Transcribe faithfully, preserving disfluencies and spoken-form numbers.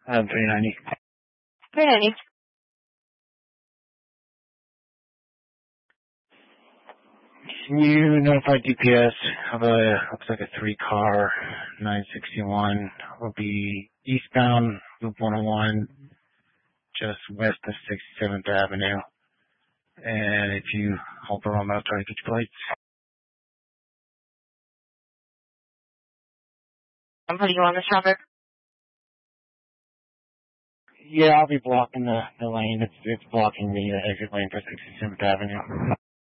Um, three ninety. three ninety. Can you notify D P S of a, looks like a three car, nine sixty-one, will be eastbound, Loop one oh one, just west of sixty-seventh Avenue. And if you hold the wrong out, try to get your plates. I'm putting you on this traffic. Yeah, I'll be blocking the, the lane. It's, it's blocking the uh, exit lane for sixty-seventh Avenue.